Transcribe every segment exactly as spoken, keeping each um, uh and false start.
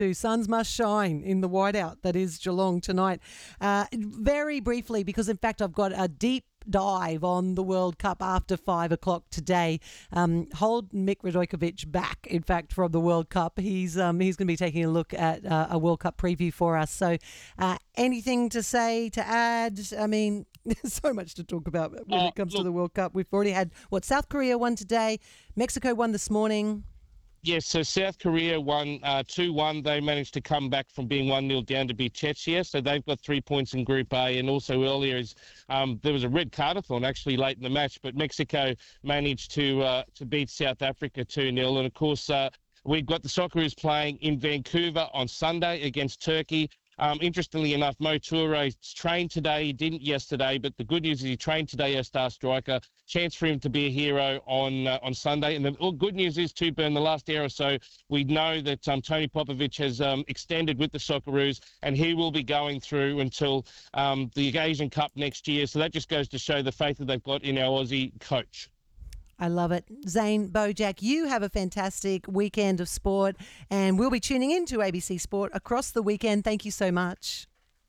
Suns must shine in the whiteout that is Geelong tonight. Uh, very briefly, because in fact I've got a deep dive on the World Cup after five o'clock today. Um, hold Mick Radojkovic back, in fact, from the World Cup. He's um, he's going to be taking a look at uh, a World Cup preview for us. So uh, anything to say, to add? I mean, there's so much to talk about when uh, it comes look, to the World Cup. We've already had, what, South Korea won today, Mexico won this morning. Yes, so South Korea won uh, two one. They managed to come back from being one nil down to beat Czechia, so they've got three points in Group A. And also earlier, is, um, there was a red cardathon actually late in the match, but Mexico managed to uh, to beat South Africa two nil. And of course, uh, we've got the Socceroos playing in Vancouver on Sunday against Turkey. Um, interestingly enough, Mo Toure trained today. He didn't yesterday, but the good news is he trained today as star striker. Chance for him to be a hero on uh, on Sunday. And the all good news is, too, Bern, the last hour or so, we know that um, Tony Popovic has um, extended with the Socceroos, and he will be going through until um, the Asian Cup next year. So that just goes to show the faith that they've got in our Aussie coach. I love it. Zane Bojack, you have a fantastic weekend of sport, and we'll be tuning in to A B C Sport across the weekend. Thank you so much.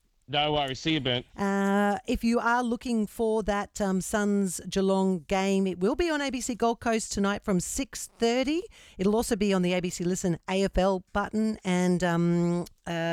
No worries. See you, Bert. Uh, if you are looking for that um, Suns Geelong game, it will be on A B C Gold Coast tonight from six thirty. It'll also be on the A B C Listen A F L button. And um,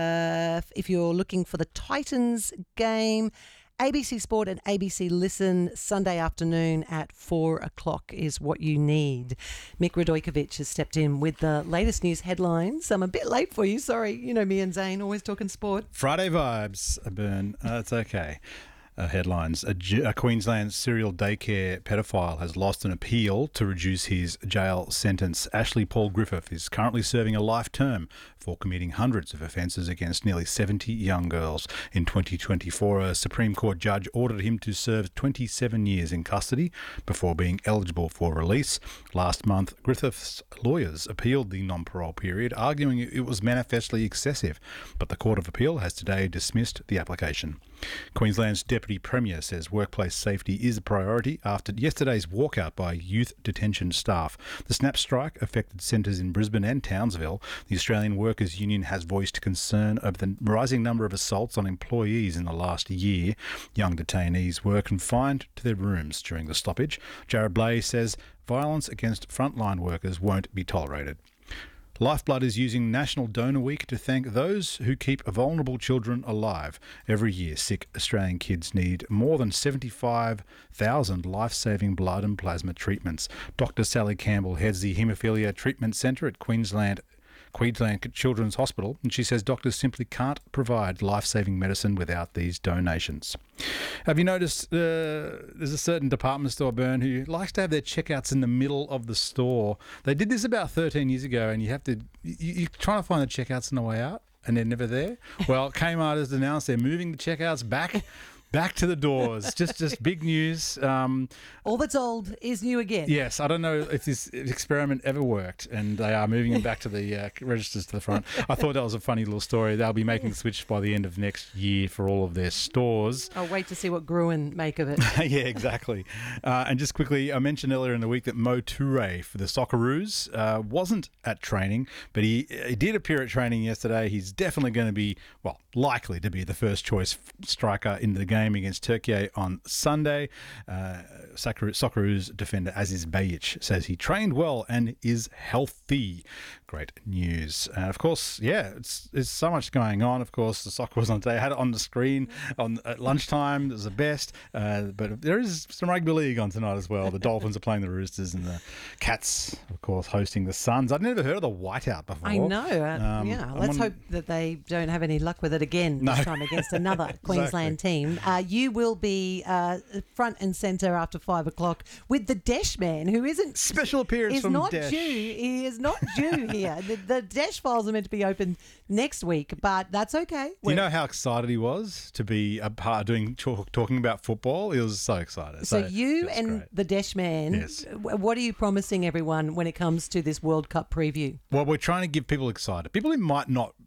uh, if you're looking for the Titans game, A B C Sport and A B C Listen Sunday afternoon at four o'clock is what you need. Mick Radojkovic has stepped in with the latest news headlines. I'm a bit late for you. Sorry. You know me and Zane, always talking sport. Friday vibes, Bern. Uh, it's okay. Uh, headlines. A, G- a Queensland serial daycare pedophile has lost an appeal to reduce his jail sentence. Ashley Paul Griffith is currently serving a life term for committing hundreds of offences against nearly seventy young girls. In twenty twenty-four, a Supreme Court judge ordered him to serve twenty-seven years in custody before being eligible for release. Last month, Griffith's lawyers appealed the non-parole period, arguing it was manifestly excessive, but the Court of Appeal has today dismissed the application. Queensland's Deputy Premier says workplace safety is a priority after yesterday's walkout by youth detention staff. The snap strike affected centres in Brisbane and Townsville. The Australian Workers' Union has voiced concern over the rising number of assaults on employees in the last year. Young detainees were confined to their rooms during the stoppage. Jared Blay says violence against frontline workers won't be tolerated. Lifeblood is using National Donor Week to thank those who keep vulnerable children alive. Every year, sick Australian kids need more than seventy-five thousand life-saving blood and plasma treatments. Doctor Sally Campbell heads the Haemophilia Treatment Centre at Queensland Queensland Children's Hospital, and she says doctors simply can't provide life-saving medicine without these donations. Have you noticed uh, there's a certain department store, Bern, who likes to have their checkouts in the middle of the store? They did this about thirteen years ago, and you have to, you, you're trying to find the checkouts on the way out, and they're never there. Well, Kmart has announced they're moving the checkouts back Back to the doors. just just big news. Um, All that's old is new again. yes, I don't know if this experiment ever worked, and they are moving them back to the uh, registers to the front. I thought that was a funny little story. They'll be making the switch by the end of next year for all of their stores. I'll wait to see what Gruen make of it. yeah, exactly. Uh, and just quickly, I mentioned earlier in the week that Mo Toure for the Socceroos uh, wasn't at training, but he, he did appear at training yesterday. He's definitely going to be, well, likely to be the first choice striker in the game against Turkey on Sunday. Uh, Socceroos defender Aziz Bayic says he trained well and is healthy. Great news. Uh, of course, yeah, it's there's so much going on. Of course, the soccer was on today. I had it on the screen on at lunchtime. It was the best. Uh, but there is some rugby league on tonight as well. The Dolphins are playing the Roosters and the Cats, of course, hosting the Suns. I'd never heard of the whiteout before. I know. Uh, Um, yeah, I'm let's on- hope that they don't have any luck with it again No. this time against another Queensland team. Uh, you will be uh, front and centre after five o'clock with the Desh man, who isn't Special appearance is from not Desh. due. He is not due here. The, the Desh files are meant to be open next week, but that's okay. Do you know how excited he was to be a part doing talk, talking about football? He was so excited. So, So, you it was and great. the Desh man, Yes. w- what are you promising everyone when it comes to this World Cup preview? Well, we're trying to give people excited. People who might not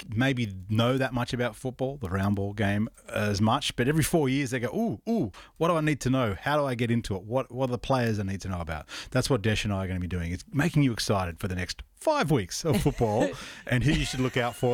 maybe know that much about football, the round ball game, as much. But every four years they go, ooh, ooh, what do I need to know? How do I get into it? What what are the players I need to know about? That's what Desh and I are going to be doing. It's making you excited for the next five weeks of football and who you should look out for